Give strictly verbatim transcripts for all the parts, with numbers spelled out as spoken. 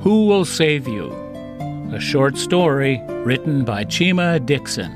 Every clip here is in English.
Who Will Save You? A short story written by Chima Dixon.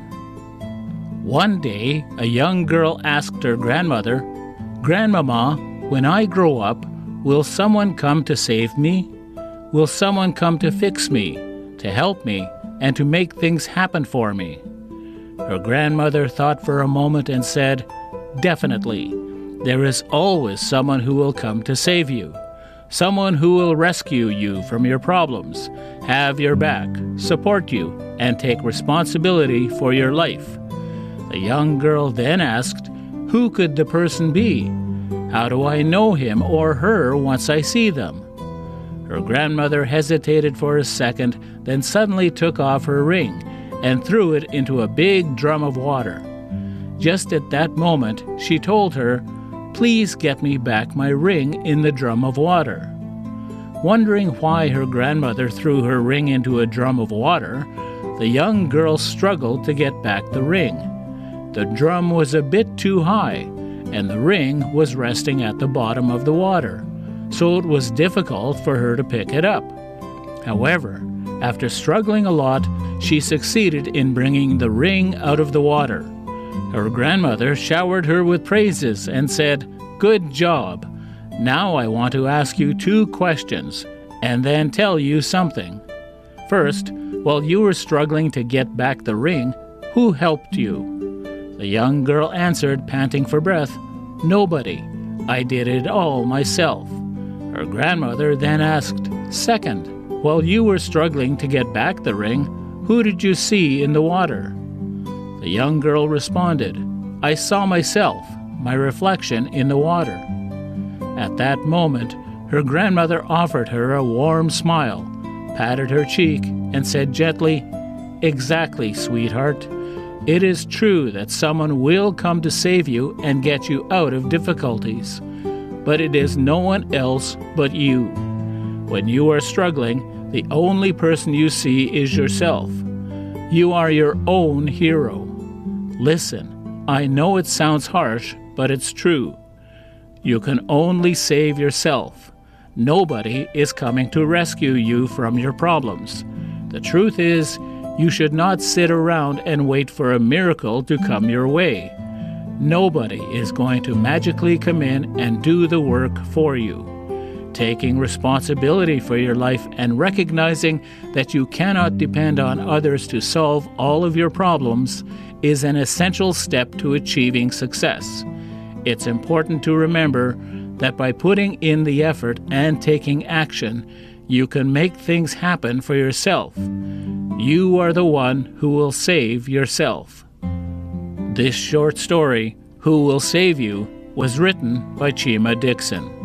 One day, a young girl asked her grandmother, "Grandmama, when I grow up, will someone come to save me? Will someone come to fix me, to help me, and to make things happen for me?" Her grandmother thought for a moment and said, "Definitely. There is always someone who will come to save you. Someone who will rescue you from your problems, have your back, support you, and take responsibility for your life." The young girl then asked, "Who could the person be? How do I know him or her once I see them?" Her grandmother hesitated for a second, then suddenly took off her ring and threw it into a big drum of water. Just at that moment, she told her, "Please get me back my ring in the drum of water." Wondering why her grandmother threw her ring into a drum of water, the young girl struggled to get back the ring. The drum was a bit too high, and the ring was resting at the bottom of the water, so it was difficult for her to pick it up. However, after struggling a lot, she succeeded in bringing the ring out of the water. Her grandmother showered her with praises and said, "Good job. Now I want to ask you two questions and then tell you something. First, while you were struggling to get back the ring, who helped you?" The young girl answered, panting for breath, "Nobody. I did it all myself." Her grandmother then asked, "Second, while you were struggling to get back the ring, who did you see in the water?" The young girl responded, "I saw myself, my reflection in the water." At that moment, her grandmother offered her a warm smile, patted her cheek, and said gently, "Exactly, sweetheart. It is true that someone will come to save you and get you out of difficulties, but it is no one else but you. When you are struggling, the only person you see is yourself. You are your own hero. Listen, I know it sounds harsh, but it's true. You can only save yourself. Nobody is coming to rescue you from your problems. The truth is, you should not sit around and wait for a miracle to come your way. Nobody is going to magically come in and do the work for you. Taking responsibility for your life and recognizing that you cannot depend on others to solve all of your problems is an essential step to achieving success. It's important to remember that by putting in the effort and taking action, you can make things happen for yourself. You are the one who will save yourself. This short story, Who Will Save You, was written by Chima Dixon.